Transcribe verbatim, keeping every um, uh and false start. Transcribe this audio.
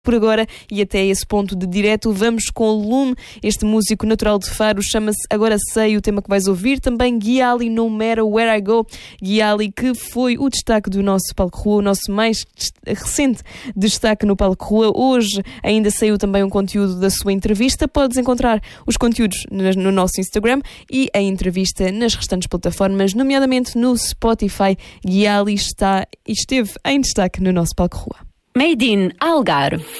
por agora, e até esse ponto de direto, vamos com o Lume, este músico natural de Faro, chama-se Agora Sei, o tema que vais ouvir. Também Guiali, No Matter Where I Go. Guiali, que foi o destaque do nosso Palco Rua, o nosso mais recente destaque no Palco Rua. Hoje ainda saiu também um conteúdo da sua entrevista. Podes encontrar os conteúdos no nosso Instagram e a entrevista nas restantes plataformas, nomeadamente no Spotify. Guiali está, esteve em destaque no nosso Palco Rua. Made in Algarve.